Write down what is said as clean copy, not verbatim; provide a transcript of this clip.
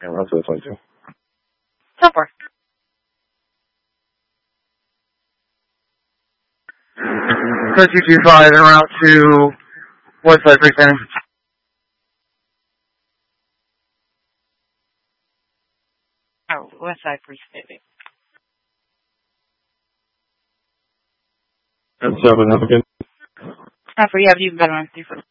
And I'll say 22. So far. So 225 en route to Westside Free Center. Oh, Westside Free City. And 7 Applicant. After you have you better on 3 for